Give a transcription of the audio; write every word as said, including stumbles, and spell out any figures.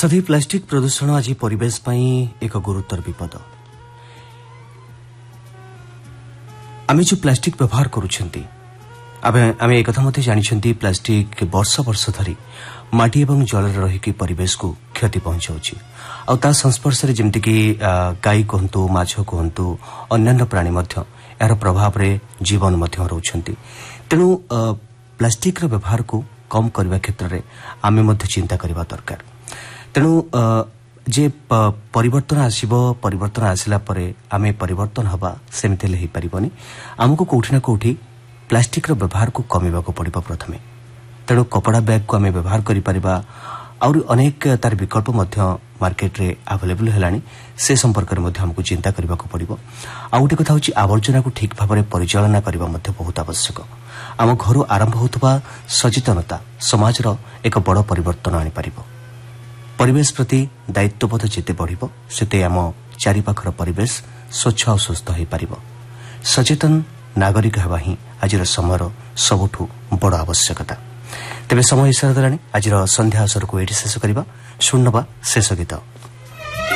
सभी प्लास्टिक प्रदूषण आज परिवेश पई एक गुरुतर विपद। आमे जो प्लास्टिक व्यवहार करूछंती आमे एक कथा मते जानिछंती प्लास्टिक वर्ष वर्ष धरी माटी एवं जल रही परिवेश को क्षति पहुंचाउछि आ ता संस्पर्श रे जेमति कि गाई कहंतु माछ कहंतु अन्य प्राणी मध्य यार प्रभाव रे जीवन मध्य रहउछंती। तेनु प्लास्टिक रो व्यवहार को कम करबा क्षेत्र रे आमे मध्य चिंता करबा दरकार। तेणु जे परिवर्तन आसीबो परिवर्तन आसिला परे आमे परिवर्तन हबा सेमते लेहि परिबनी। हमको कोठी ना कोठी प्लास्टिक रो व्यवहार को कमेबा को पड़िबो प्रथमे। तेणु कपड़ा बैग को आमे व्यवहार करि परिबा और अनेक तार विकल्प मध्य मार्केट रे अवेलेबल हेलानी से संपर्क रे मध्य हमको चिंता करबा को पड़िबो। आ गोटे कथा होची आवर्जना को ठीक भाबरे परिचालना करबा मध्य बहुत आवश्यक। आम घर आरंभ होतबा सचेतनता समाज रो एक बड़ परिवर्तन आनि परिबो। परिवेश प्रति दायित्वबोध जेते बढ़िबो सेते आम चारिपाखर परिवेश स्वच्छ और सुस्थ हो पारिबो। सचेतन नागरिक हेबा ही आजिर समयर सबुठु बड़ आवश्यकता। तेबे समय इशारा देलानी आजिर संध्या असर को एठी शेष करिबा। सुनबा शेष गीत।